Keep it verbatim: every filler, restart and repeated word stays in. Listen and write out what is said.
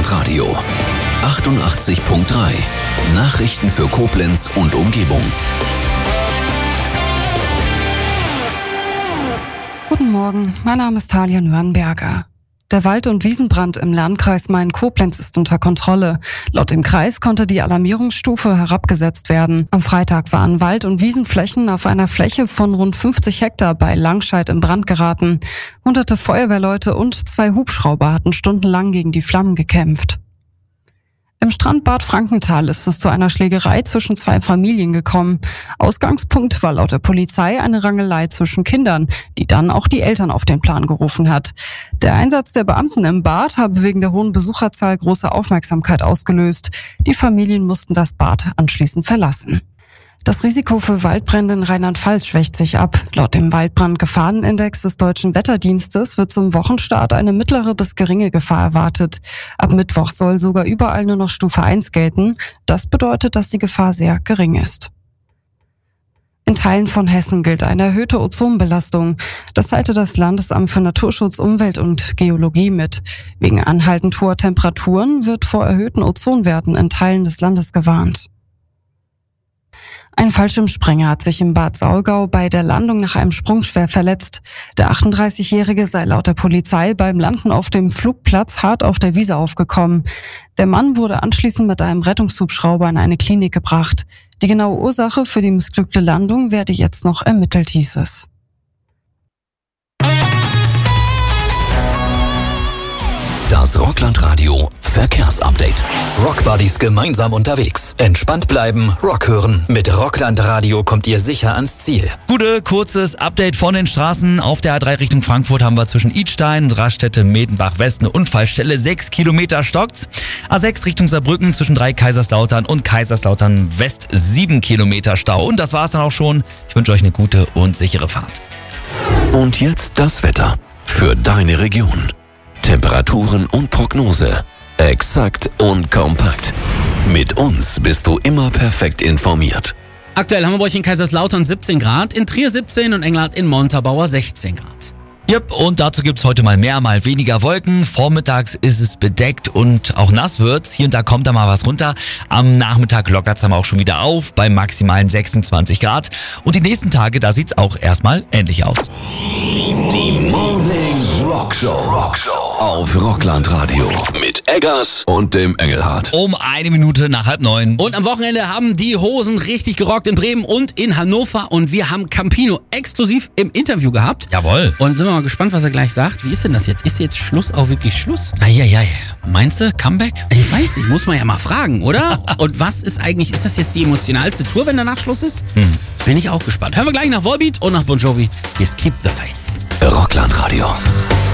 Rockland Radio. achtundachtzig Komma drei. Nachrichten für Koblenz und Umgebung. Guten Morgen, mein Name ist Talia Nürnberger. Der Wald- und Wiesenbrand im Landkreis Main-Koblenz ist unter Kontrolle. Laut dem Kreis konnte die Alarmierungsstufe herabgesetzt werden. Am Freitag waren Wald- und Wiesenflächen auf einer Fläche von rund fünfzig Hektar bei Langscheid in Brand geraten. Hunderte Feuerwehrleute und zwei Hubschrauber hatten stundenlang gegen die Flammen gekämpft. Im Strandbad Frankenthal ist es zu einer Schlägerei zwischen zwei Familien gekommen. Ausgangspunkt war laut der Polizei eine Rangelei zwischen Kindern, die dann auch die Eltern auf den Plan gerufen hat. Der Einsatz der Beamten im Bad habe wegen der hohen Besucherzahl große Aufmerksamkeit ausgelöst. Die Familien mussten das Bad anschließend verlassen. Das Risiko für Waldbrände in Rheinland-Pfalz schwächt sich ab. Laut dem Waldbrandgefahrenindex des Deutschen Wetterdienstes wird zum Wochenstart eine mittlere bis geringe Gefahr erwartet. Ab Mittwoch soll sogar überall nur noch Stufe eins gelten. Das bedeutet, dass die Gefahr sehr gering ist. In Teilen von Hessen gilt eine erhöhte Ozonbelastung. Das teilte das Landesamt für Naturschutz, Umwelt und Geologie mit. Wegen anhaltend hoher Temperaturen wird vor erhöhten Ozonwerten in Teilen des Landes gewarnt. Ein Fallschirmspringer hat sich im Bad Saulgau bei der Landung nach einem Sprung schwer verletzt. Der achtunddreißigjährige sei laut der Polizei beim Landen auf dem Flugplatz hart auf der Wiese aufgekommen. Der Mann wurde anschließend mit einem Rettungshubschrauber in eine Klinik gebracht. Die genaue Ursache für die missglückte Landung werde jetzt noch ermittelt, hieß es. Das Rockland Radio Verkehrsupdate. Rockbuddies gemeinsam unterwegs. Entspannt bleiben, Rock hören. Mit Rockland Radio kommt ihr sicher ans Ziel. Gute, kurzes Update von den Straßen. Auf der A drei Richtung Frankfurt haben wir zwischen Idstein und Raststätte Medenbach West eine Unfallstelle. Sechs Kilometer stockt's. A sechs Richtung Saarbrücken zwischen drei Kaiserslautern und Kaiserslautern West sieben Kilometer Stau. Und das war's dann auch schon. Ich wünsche euch eine gute und sichere Fahrt. Und jetzt das Wetter für deine Region. Temperaturen und Prognose. Exakt und kompakt. Mit uns bist du immer perfekt informiert. Aktuell haben wir bei euch in Kaiserslautern siebzehn Grad, in Trier siebzehn und Engelhardt in Montabaur sechzehn Grad. Yep, und dazu gibt's heute mal mehr, mal weniger Wolken. Vormittags ist es bedeckt und auch nass wird's. Hier und da kommt da mal was runter. Am Nachmittag lockert's dann auch schon wieder auf bei maximalen sechsundzwanzig Grad. Und die nächsten Tage, da sieht's auch erstmal ähnlich aus. Die Morning Rockshow. Rockshow auf Rockland Radio mit Eggers und dem Engelhardt. Um eine Minute nach halb neun. Und am Wochenende haben die Hosen richtig gerockt in Bremen und in Hannover. Und wir haben Campino exklusiv im Interview gehabt. Jawohl. Und sind wir mal gespannt, was er gleich sagt. Wie ist denn das jetzt? Ist jetzt Schluss auch wirklich Schluss? Eieiei. Meinst du, Comeback? Ich weiß nicht, muss man ja mal fragen, oder? Und was ist eigentlich, ist das jetzt die emotionalste Tour, wenn danach Schluss ist? Hm. Bin ich auch gespannt. Hören wir gleich nach Volbeat und nach Bon Jovi. Hier ist Keep the Faith. Rockland Radio.